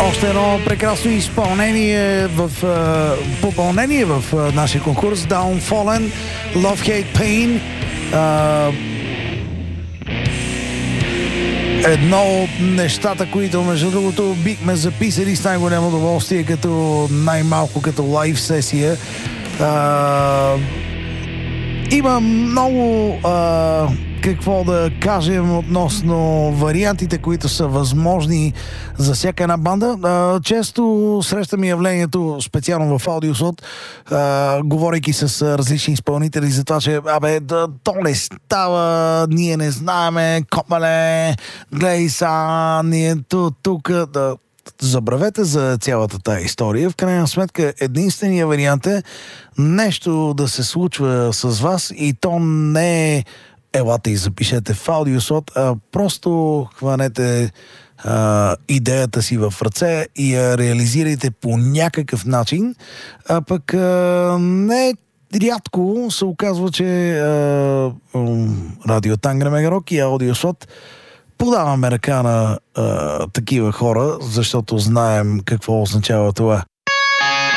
Още едно прекрасно изпълнение в попълнение в нашия конкурс. Down Fallen, Love Hate Pain. Едно от нещата, които между другото бихме записали с най-голямо удоволствие, като най-малко като лайв сесия. Има много какво да кажем относно вариантите, които са възможни за всяка една банда. Често срещаме явлението, специално в аудиосот, говорейки с различни изпълнители за това, че то не става, ние не знаеме, копале, гледай са, ние тук, да. Забравете за цялата тая история. В крайна сметка единственият вариант е нещо да се случва с вас и то не е елате и запишете в аудиосот, а просто хванете идеята си в ръце и я реализирайте по някакъв начин, а пък не рядко се оказва, че Радио Тангра Мегарок и аудиосот подаваме ръка на такива хора, защото знаем какво означава това.